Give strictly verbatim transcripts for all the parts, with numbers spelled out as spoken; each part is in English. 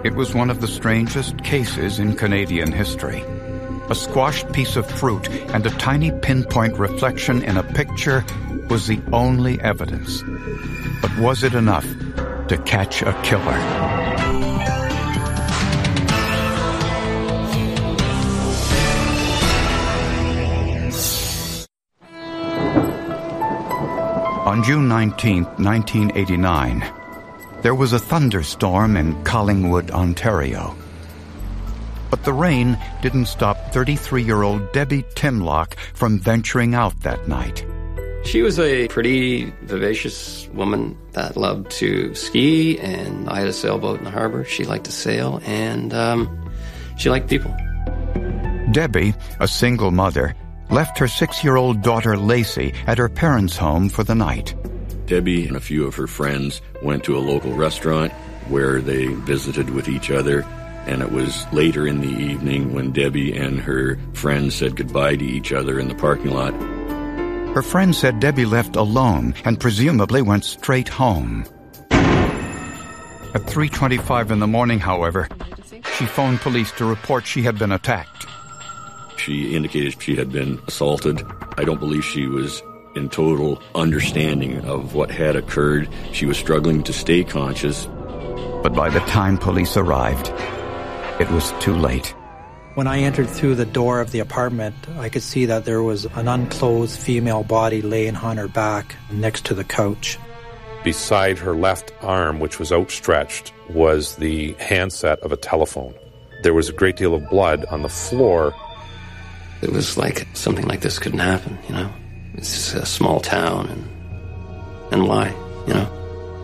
It was one of the strangest cases in Canadian history. A squashed piece of fruit and a tiny pinpoint reflection in a picture was the only evidence. But was it enough to catch a killer? On June nineteenth, nineteen eighty-nine, there was a thunderstorm in Collingwood, Ontario. But the rain didn't stop thirty-three-year-old Debbie Timlock from venturing out that night. She was a pretty vivacious woman that loved to ski, and I had a sailboat in the harbor. She liked to sail, and um, she liked people. Debbie, a single mother, left her six-year-old daughter Lacey at her parents' home for the night. Debbie and a few of her friends went to a local restaurant where they visited with each other, and it was later in the evening when Debbie and her friends said goodbye to each other in the parking lot. Her friend said Debbie left alone and presumably went straight home. At three twenty-five in the morning, however, she phoned police to report she had been attacked. She indicated she had been assaulted. I don't believe she was in total understanding of what had occurred. She was struggling to stay conscious. But by the time police arrived, it was too late. When I entered through the door of the apartment, I could see that there was an unclothed female body laying on her back next to the couch. Beside her left arm, which was outstretched, was the handset of a telephone. There was a great deal of blood on the floor. It was like something like this couldn't happen, you know. It's a small town, and and why, you know?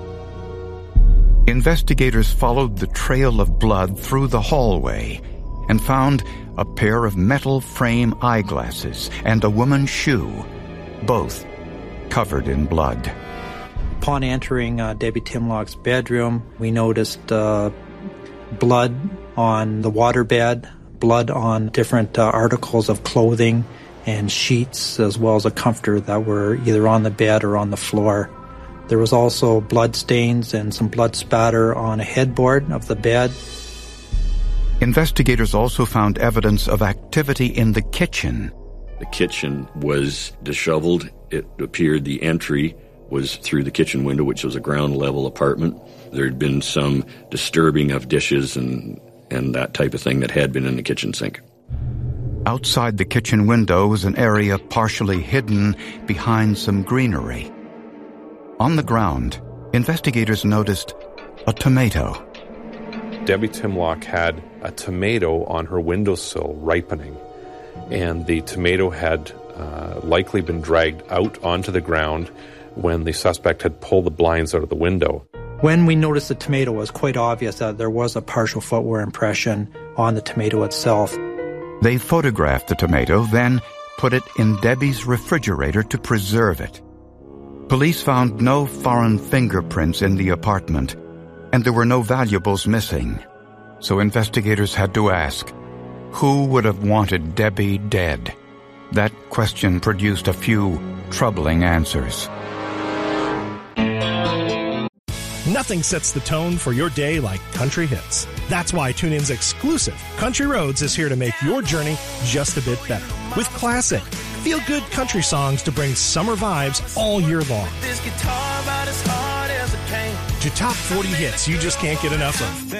Investigators followed the trail of blood through the hallway and found a pair of metal frame eyeglasses and a woman's shoe, both covered in blood. Upon entering uh, Debbie Timlock's bedroom, we noticed uh, blood on the waterbed, blood on different uh, articles of clothing and sheets, as well as a comforter that were either on the bed or on the floor. There was also blood stains and some blood spatter on a headboard of the bed. Investigators also found evidence of activity in the kitchen. The kitchen was disheveled. It appeared the entry was through the kitchen window, which was a ground-level apartment. There had been some disturbing of dishes and, and that type of thing that had been in the kitchen sink. Outside the kitchen window was an area partially hidden behind some greenery. On the ground, investigators noticed a tomato. Debbie Timlock had a tomato on her windowsill ripening, and the tomato had uh, likely been dragged out onto the ground when the suspect had pulled the blinds out of the window. When we noticed the tomato, it was quite obvious that there was a partial footwear impression on the tomato itself. They photographed the tomato, then put it in Debbie's refrigerator to preserve it. Police found no foreign fingerprints in the apartment, and there were no valuables missing. So investigators had to ask, who would have wanted Debbie dead? That question produced a few troubling answers. Nothing sets the tone for your day like country hits. That's why TuneIn's exclusive Country Roads is here to make your journey just a bit better. With classic, feel-good country songs to bring summer vibes all year long. To top forty hits you just can't get enough of.